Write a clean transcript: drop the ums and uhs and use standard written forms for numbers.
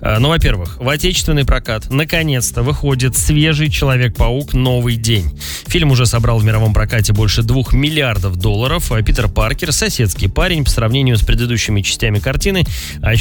Ну, во-первых, в отечественный прокат наконец-то выходит свежий «Человек-паук. Новый день». Фильм уже собрал в мировом прокате больше $2 миллиардов. Питер Паркер — соседский парень по сравнению с предыдущими частями картины,